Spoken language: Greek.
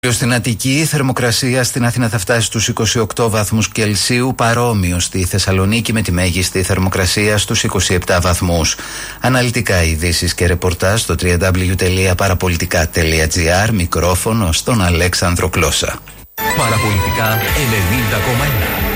Στην Αττική, η θερμοκρασία στην Αθήνα θα φτάσει στους 28 βαθμούς Κελσίου, παρόμοιο στη Θεσσαλονίκη με τη μέγιστη θερμοκρασία στους 27 βαθμούς. Αναλυτικά ειδήσεις και ρεπορτάζ στο www.parapolitica.gr. Μικρόφωνο στον Αλέξανδρο Κλώσσα. Παραπολιτικά 90,1.